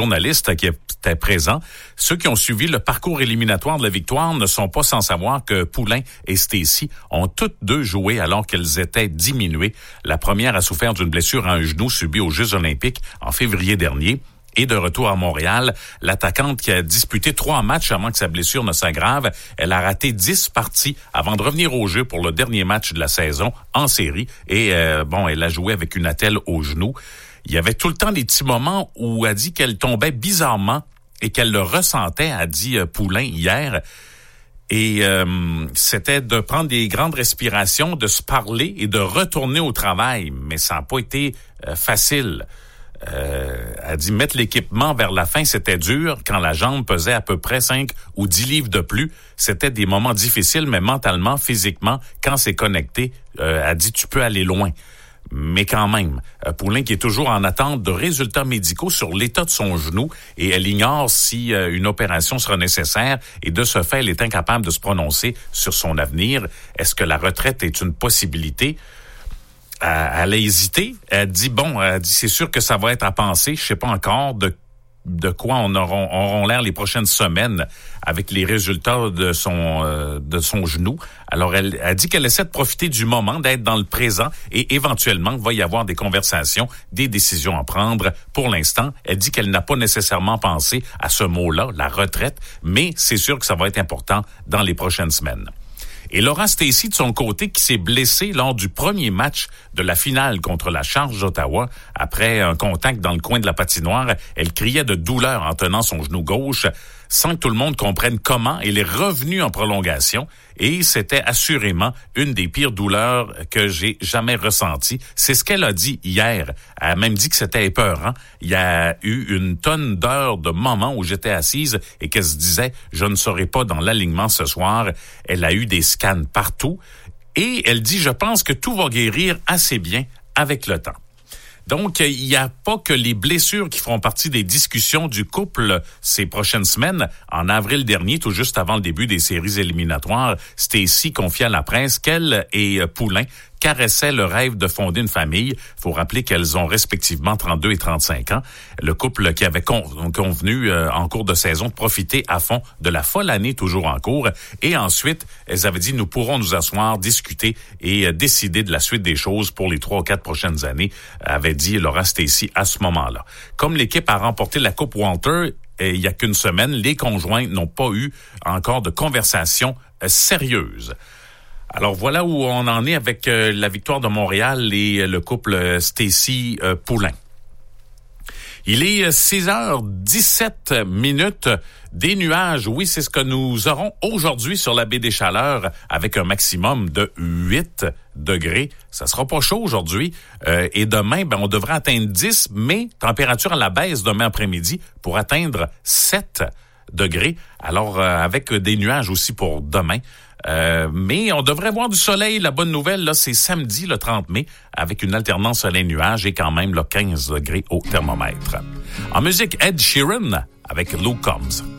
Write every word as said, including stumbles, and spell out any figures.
journalistes qui étaient présents, ceux qui ont suivi le parcours éliminatoire de la victoire ne sont pas sans savoir que Poulin et Stacey ont toutes deux joué alors qu'elles étaient diminuées. La première a souffert d'une blessure à un genou subie aux Jeux olympiques en février dernier. Et de retour à Montréal, l'attaquante qui a disputé trois matchs avant que sa blessure ne s'aggrave, elle a raté dix parties avant de revenir au jeu pour le dernier match de la saison en série. Et euh, bon, elle a joué avec une attelle au genou. Il y avait tout le temps des petits moments où elle dit qu'elle tombait bizarrement et qu'elle le ressentait, a dit euh, Poulin hier. Et euh, c'était de prendre des grandes respirations, de se parler et de retourner au travail. Mais ça n'a pas été euh, facile. Euh, elle dit mettre l'équipement vers la fin, c'était dur. Quand la jambe pesait à peu près cinq ou dix livres de plus, c'était des moments difficiles, mais mentalement, physiquement, quand c'est connecté, euh, elle dit tu peux aller loin. Mais quand même, euh, Poulin qui est toujours en attente de résultats médicaux sur l'état de son genou et elle ignore si euh, une opération sera nécessaire et de ce fait, elle est incapable de se prononcer sur son avenir. Est-ce que la retraite est une possibilité? Elle a hésité. Elle dit, bon, elle dit, c'est sûr que ça va être à penser. Je sais pas encore de de quoi on auront, auront l'air les prochaines semaines avec les résultats de son euh, de son genou. Alors, elle a dit qu'elle essaie de profiter du moment, d'être dans le présent et éventuellement, il va y avoir des conversations, des décisions à prendre. Pour l'instant, elle dit qu'elle n'a pas nécessairement pensé à ce mot-là, la retraite, mais c'est sûr que ça va être important dans les prochaines semaines. Et Laura Stacey, de son côté, qui s'est blessée lors du premier match de la finale contre la Charge d'Ottawa, après un contact dans le coin de la patinoire, elle criait de douleur en tenant son genou gauche, sans que tout le monde comprenne comment. Elle est revenue en prolongation et c'était assurément une des pires douleurs que j'ai jamais ressenties. C'est ce qu'elle a dit hier. Elle a même dit que c'était épeurant. Il y a eu une tonne d'heures de moments où j'étais assise et qu'elle se disait « je ne serai pas dans l'alignement ce soir ». Elle a eu des scans partout et elle dit « je pense que tout va guérir assez bien avec le temps ». Donc, il n'y a pas que les blessures qui feront partie des discussions du couple ces prochaines semaines. En avril dernier, tout juste avant le début des séries éliminatoires, Stacey confiait à la presse qu'elle et Poulin caressaient le rêve de fonder une famille. Faut rappeler qu'elles ont respectivement trente-deux et trente-cinq ans. Le couple qui avait con- convenu euh, en cours de saison de profiter à fond de la folle année toujours en cours. Et ensuite, elles avaient dit, nous pourrons nous asseoir, discuter et euh, décider de la suite des choses pour les trois ou quatre prochaines années, avait dit Laura Stacey à ce moment-là. Comme l'équipe a remporté la Coupe Walter, et il y a qu'une semaine, les conjoints n'ont pas eu encore de conversation euh, sérieuse. Alors voilà où on en est avec euh, la victoire de Montréal et euh, le couple Stacey euh, Poulin. Il est six heures dix-sept minutes. Des nuages, oui, c'est ce que nous aurons aujourd'hui sur la baie des Chaleurs avec un maximum de huit degrés. Ça sera pas chaud aujourd'hui. Euh, et demain, ben, on devrait atteindre dix, mais température à la baisse demain après-midi pour atteindre sept degrés. Alors, euh, avec des nuages aussi pour demain. Euh, mais on devrait voir du soleil. La bonne nouvelle, là, c'est samedi, le trente mai, avec une alternance soleil-nuage et quand même là, quinze degrés au thermomètre. En musique, Ed Sheeran avec Luke Combs.